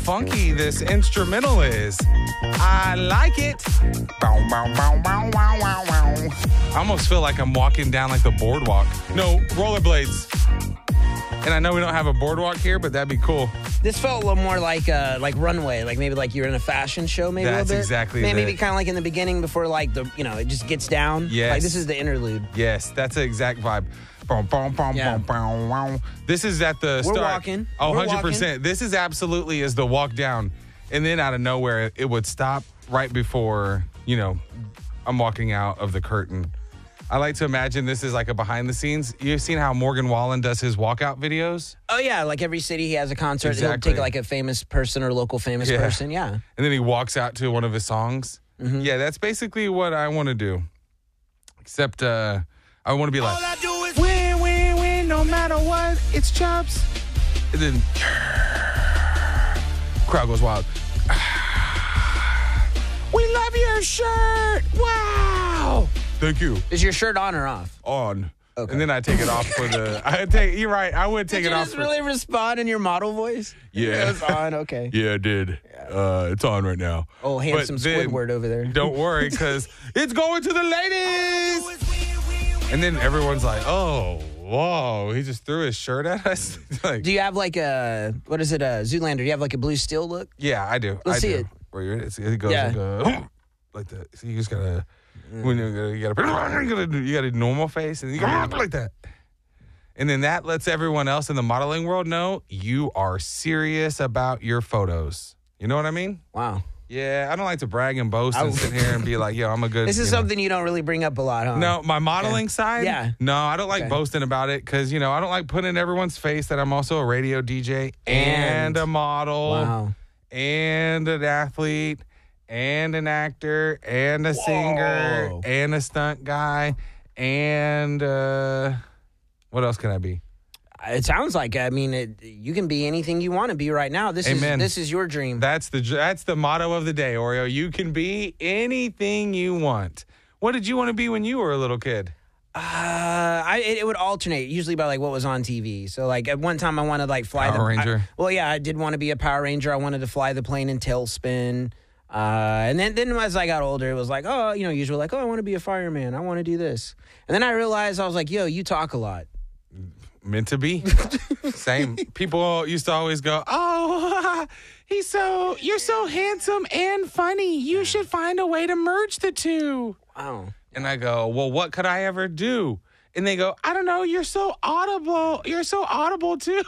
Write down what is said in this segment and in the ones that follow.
funky this instrumental is. I like it. Bow, bow, bow, bow, wow, wow, wow. I almost feel like I'm walking down like the boardwalk. No, rollerblades. And I know we don't have a boardwalk here, but that'd be cool. This felt a little more like runway, like maybe like you're in a fashion show, maybe That's a little bit. exactly maybe it. kind of like in the beginning before like it just gets down. Yes. Like this is the interlude. Yes, that's the exact vibe. Boom, boom, boom, Yeah. boom, boom, boom. This is at the We're start. walking. Oh, We're 100%. This is absolutely is the walk down. And then out of nowhere, it would stop right before, I'm walking out of the curtain. I like to imagine this is like a behind the scenes. You've seen how Morgan Wallen does his walkout videos? Oh yeah, like every city he has a concert. Exactly. He'll take like a famous person or local famous person. Yeah. And then he walks out to one of his songs. Mm-hmm. Yeah, that's basically what I want to do. Except I want to be like, All I do is win, no matter what, it's chops. And then crowd goes wild. We love your shirt. Wow. Thank you. Is your shirt on or off? On. Okay. And then I take it off for the. You're right. I would take Did it you off. just really respond in your model voice? Yeah. It was on. Okay. Yeah, I did. It's on right now. Oh, handsome But then, Squidward over there. Don't worry, because it's going to the ladies. And then everyone's like, oh, whoa, he just threw his shirt at us. Like, Do you have like a Zoolander? Do you have like a blue steel look? yeah, I do. Let's I see do. it. Where it goes Yeah. like, like that. So you just gotta, when you gotta do normal face, and you gotta like that. And then that lets everyone else in the modeling world know you are serious about your photos. You know what I mean? Wow. Yeah, I don't like to brag and boast and sit here and be like, yo, I'm a good. This is something you don't really bring up a lot, huh? No, my modeling side? Yeah. No, I don't like Okay. boasting about it because, I don't like putting in everyone's face that I'm also a radio DJ and a model Wow. and an athlete and an actor and a singer Whoa. and a stunt guy and what else can I be? It sounds like you can be anything you want to be right now. Amen. This is your dream. That's the motto of the day, Oreo. You can be anything you want. What did you want to be when you were a little kid? It would alternate usually by like what was on TV. So like at one time I wanted to like fly Power Ranger. I did want to be a Power Ranger. I wanted to fly the plane in tailspin. And then as I got older, it was like, usually like, I want to be a fireman. I want to do this. And then I realized I was like, yo, you talk a lot. Meant to be. Same. People used to always go, oh, you're so handsome and funny. You should find a way to merge the two. Wow. And I go, well, what could I ever do? And they go, I don't know. You're so audible. You're so audible too.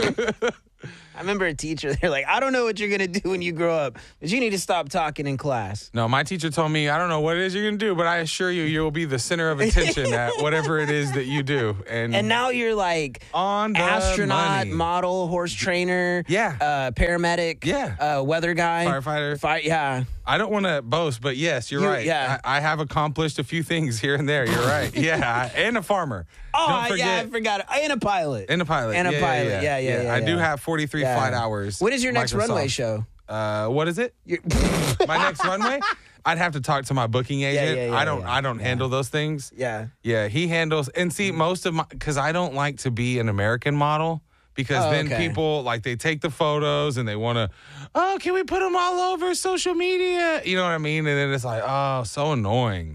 I remember a teacher, they're like, I don't know what you're going to do when you grow up, but you need to stop talking in class. No, my teacher told me, I don't know what it is you're going to do, but I assure you, you will be the center of attention at whatever it is that you do. And now you're like on the astronaut, money. model, horse trainer, paramedic, weather guy, firefighter. Yeah. I don't want to boast, but yes, you're right. Yeah. I have accomplished a few things here and there. You're right. Yeah, and a farmer. Oh, I forgot. And a pilot. And a pilot. Yeah. I do have 43 flight hours. What is your next Microsoft. runway show? What is it? My next runway? I'd have to talk to my booking agent. I don't handle those things. Yeah. Yeah, he handles. And see, most of because I don't like to be an American model. Because then people, like, they take the photos and they want to, can we put them all over social media? You know what I mean? And then it's like, so annoying.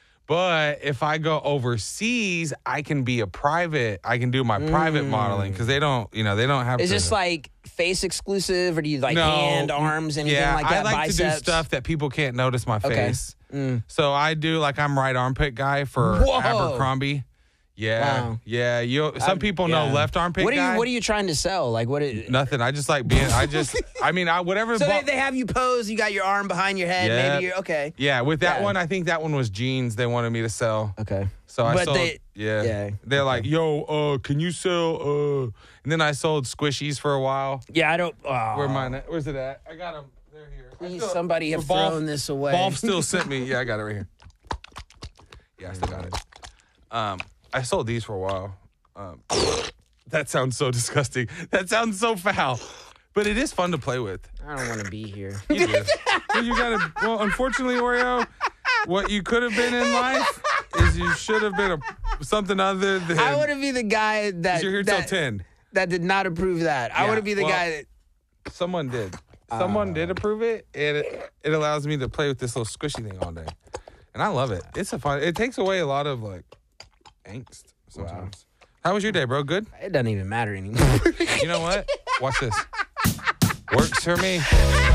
But if I go overseas, I can be a private. I can do my private modeling because they don't have. Is this like face exclusive, or do you like hand, arms, anything like that? I like biceps? to do stuff that people can't notice my face. So I do like I'm right armpit guy for Abercrombie. Yeah, wow. Yeah. Some people know left armpit guy. What are you trying to sell? Like Nothing. I just like being. Whatever. So they have you pose. You got your arm behind your head. Yeah. Maybe you're okay. Yeah. With that one, I think that one was jeans. They wanted me to sell. Okay. So I sold. Yeah. They're like, yo, can you sell? And then I sold squishies for a while. Yeah, I don't. Where's it at? I got them. They're here. Please, somebody have thrown this away. Bolf still sent me. Yeah, I got it right here. Yeah, I still got it. I sold these for a while. That sounds so disgusting. That sounds so foul. But it is fun to play with. I don't want to be here. You do. Well, unfortunately, Oreo, what you could have been in life is you should have been something other than. I want to be the guy that. You're here till 10. That did not approve that. I want to be the guy that. Someone did. someone did approve it, and it allows me to play with this little squishy thing all day, and I love it. It's a fun. It takes away a lot of like angst sometimes. Wow. How was your day, bro? Good? It doesn't even matter anymore. You know what? Watch this. Works for me.